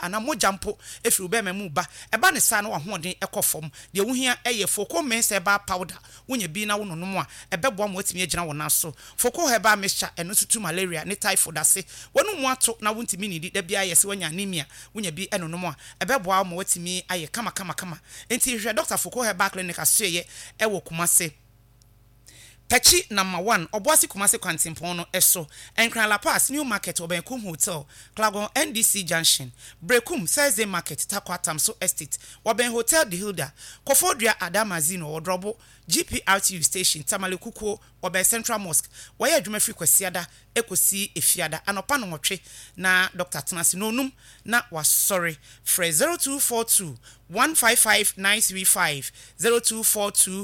ana mogya mpo efiri be memu ba eba ne sa na wa hoden ekofom de wo hia eye foko mense ba powder wonya bi na wo nonom a ebebo am watimi agina wo naso foko heba mixture eno tutu malaria ne typhoid ase wonu mu ato na wontimi ni da bia yese wanya anemia wonya bi enonom a ebebo am watimi aye kama enti hwe Dr. Foko heba clinic aseye ewo Kumase Pechi number 1 Obuasi Kumase Kwantimpon no eso Enkran La Paz New Market Obenkum Hotel Klagon NDC Junction Brekum Thursday Market Takwatam So Estate Oben Hotel De Hilda Kofodria Adamazino Odrobo GPRTU Station Tamalekuko Oben Central Mosque Waya adwuma firi kwasiada ekosi efiada anopa no nwotwe na Dr. Tenasi nonum na wasori fre 0242 155935 0242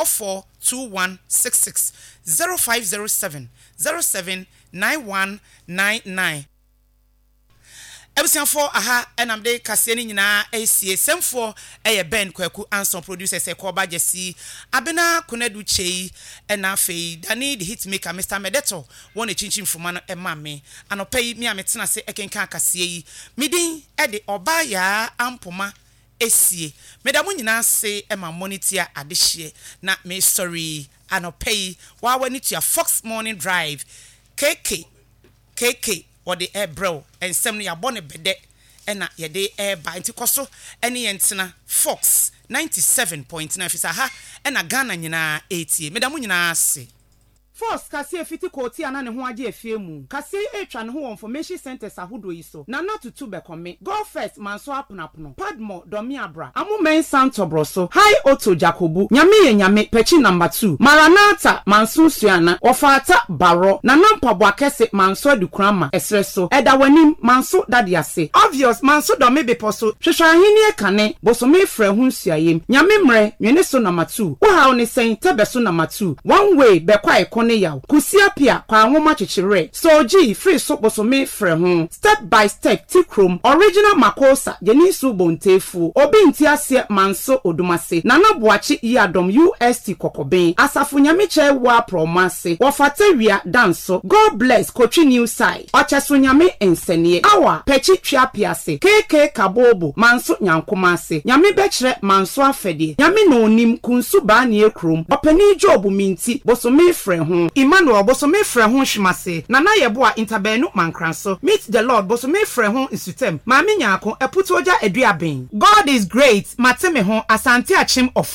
442166 0507 079199 Ebusianfo aha enamde kase ni nyina esie semfo eye Ben Kwaku Anson producers e ko ba jesi abena Konadu Chei ena fei Dani the hit maker Mr. Medeto won e chinchin fuma no e mame anopai mi ametena se ekenka kase yi midin e de oba ya ampoma esie medamu nyina se e ma monitor adehye na me sorry anopai wa wani to Fox Morning Drive KK or the air bro and some ya bonne bede ena ye de air ba nti koso ene ye ntena Fox 97.9 fisa ha ena Ghana nyina 80 medamu nyina ase Force kase fiti koti ana ne ho age afie mu kase etwa ne ho information centers ahodo yi so na natutu bekome go first manso aponapono padmo domi abra amumen santo broso high auto jacobu nyame ye nyame pechi number 2 maranata manso suana ofata baro na nampabo akese manso adukrama esreso edawanim manso dadiase obvious manso domi beposo hwehwahini ekane bosome frɛ ho suayem nyame mre nwene so number 2 wo ha oni sen tebeso number 2 one way bekwa ekone yaw kusia pia kwa nwoma chichire soji free so bosome frɛ ho step by step tikrom original makosa yenisu bontefu obi ntiase manso odumase nana boachi yadom UST kokoben asafo nyame wa promase wofatawia danso God bless Kochi new side ocheso nyame ensenie awa pechi twa piase KK kabobo manso nyankomase nyame bekire manso afede nyame no onim kunsu ba ne ekrom opani job minti bosome frɛ ho Emmanuel bosome frɛ ho hwimase nana yebo a interbenu mankranso meet the Lord bosome frɛ ho insutem maame nyaako eputoja aduaben God is great mateme ho asante achim of